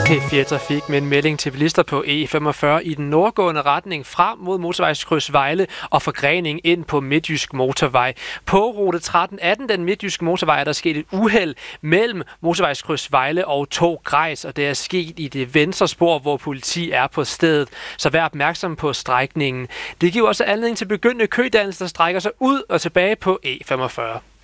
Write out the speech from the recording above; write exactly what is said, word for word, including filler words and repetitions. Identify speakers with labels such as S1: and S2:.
S1: P fire Trafik med en melding til bilister på E femogfyrre i den nordgående retning frem mod motorvejskryds Vejle og forgrening ind på Midtjysk Motorvej. På rute tretten atten, den Midtjyske Motorvej, er der sket et uheld mellem motorvejskryds Vejle og Tog Grejs, og det er sket i det venstre spor, hvor politi er på stedet. Så vær opmærksom på strækningen. Det giver også anledning til begyndende kødannelse, der strækker sig ud og tilbage på E femogfyrre.